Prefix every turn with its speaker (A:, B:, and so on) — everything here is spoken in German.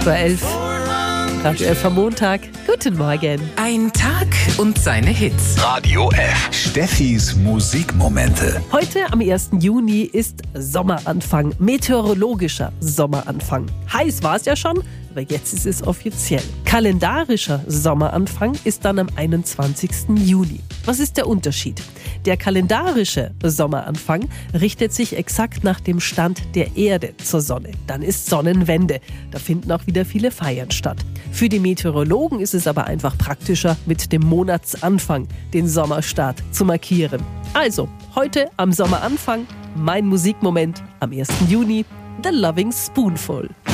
A: 8:11 Uhr. Radio F am Montag. Guten Morgen.
B: Ein Tag und seine Hits.
C: Radio F. Steffis Musikmomente.
A: Heute am 1. Juni ist Sommeranfang, meteorologischer Sommeranfang. Heiß war es ja schon, aber jetzt ist es offiziell. Kalendarischer Sommeranfang ist dann am 21. Juni. Was ist der Unterschied? Der kalendarische Sommeranfang richtet sich exakt nach dem Stand der Erde zur Sonne. Dann ist Sonnenwende. Da finden auch wieder viele Feiern statt. Für die Meteorologen ist es aber einfach praktischer, mit dem Monatsanfang den Sommerstart zu markieren. Also, heute am Sommeranfang, mein Musikmoment am 1. Juni, The Loving Spoonful.